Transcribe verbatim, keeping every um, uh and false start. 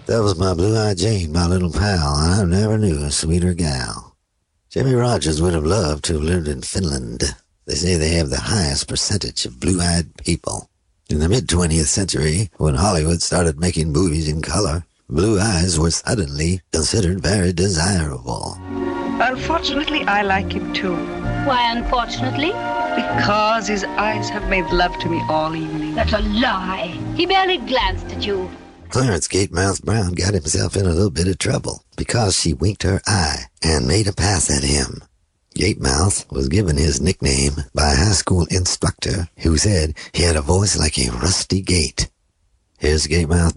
That was my blue-eyed Jane, my little pal, and I never knew a sweeter gal. Jimmie Rogers would have loved to have lived in Finland. They say they have the highest percentage of blue-eyed people. In the mid-twentieth century, when Hollywood started making movies in color, blue eyes were suddenly considered very desirable. Unfortunately, I like him too. Why, unfortunately? Because his eyes have made love to me all evening. That's a lie. He barely glanced at you. Clarence Gatemouth Brown got himself in a little bit of trouble because she winked her eye and made a pass at him. Gatemouth was given his nickname by a high school instructor who said he had a voice like a rusty gate. Here's Gatemouth